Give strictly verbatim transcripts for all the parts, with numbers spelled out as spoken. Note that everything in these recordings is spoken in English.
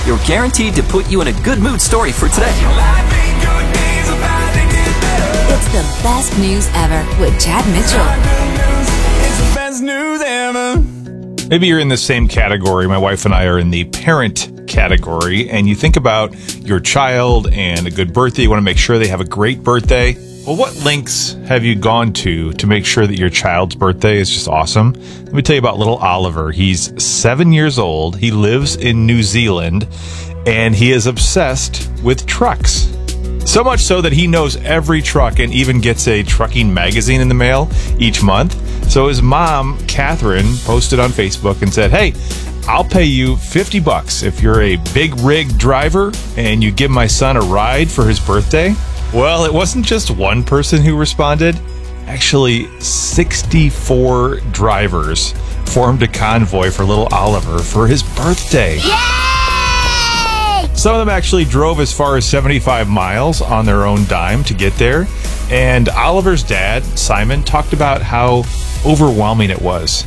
you're guaranteed to put you in a good mood story for today. It's the best news ever with Chad Mitchell. It's the best news ever. Maybe you're in the same category. My wife and I are in the parent category, and you think about your child and a good birthday. You want to make sure they have a great birthday. Well, what lengths have you gone to to make sure that your child's birthday is just awesome? Let me tell you about little Oliver. He's seven years old. He lives in New Zealand, and he is obsessed with trucks. So much so that he knows every truck and even gets a trucking magazine in the mail each month. So his mom, Catherine, posted on Facebook and said, hey, I'll pay you fifty bucks if you're a big rig driver and you give my son a ride for his birthday. Well, it wasn't just one person who responded. Actually, sixty-four drivers formed a convoy for little Oliver for his birthday. Yay! Some of them actually drove as far as seventy-five miles on their own dime to get there. And Oliver's dad, Simon, talked about how overwhelming it was.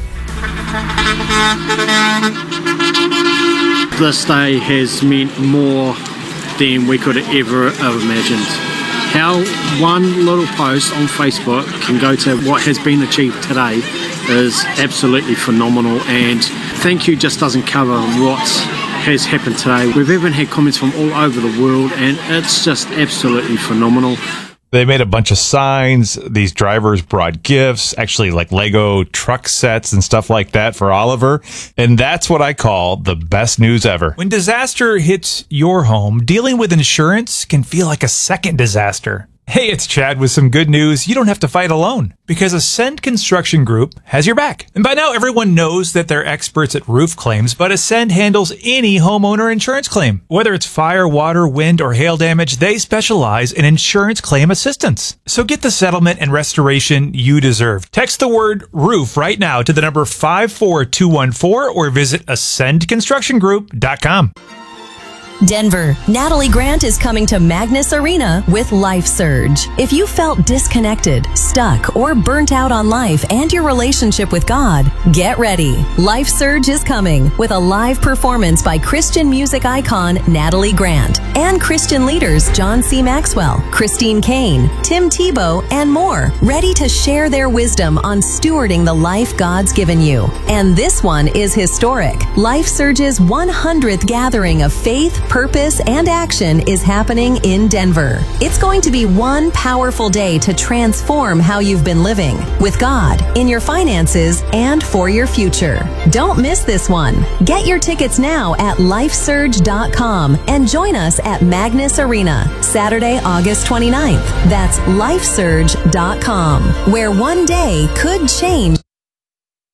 This day has meant more than we could ever have imagined. How one little post on Facebook can go to what has been achieved today is absolutely phenomenal, and thank you just doesn't cover what has happened today. We've even had comments from all over the world, and it's just absolutely phenomenal. They made a bunch of signs. These drivers brought gifts, actually like Lego truck sets and stuff like that for Oliver. And that's what I call the best news ever. When disaster hits your home, dealing with insurance can feel like a second disaster. Hey, it's Chad with some good news. You don't have to fight alone because Ascend Construction Group has your back. And by now, everyone knows that they're experts at roof claims, but Ascend handles any homeowner insurance claim. Whether it's fire, water, wind, or hail damage, they specialize in insurance claim assistance. So get the settlement and restoration you deserve. Text the word roof right now to the number five four two one four or visit ascend construction group dot com. Denver, Natalie Grant is coming to Magnus Arena with Life Surge. If you felt disconnected, stuck, or burnt out on life and your relationship with God, get ready. Life Surge is coming with a live performance by Christian music icon Natalie Grant and Christian leaders John C. Maxwell, Christine Kane, Tim Tebow, and more, ready to share their wisdom on stewarding the life God's given you. And this one is historic. Life Surge's one hundredth gathering of faith, purpose, and action is happening in Denver. It's going to be one powerful day to transform how you've been living with God, in your finances, and for your future. Don't miss this one. Get your tickets now at life surge dot com and join us at Magnus Arena, Saturday, August twenty-ninth. That's life surge dot com, where one day could change.